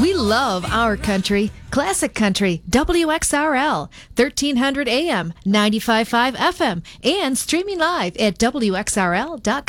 We love our country. Classic Country, WXRL, 1300 AM, 95.5 FM, and streaming live at WXRL.com.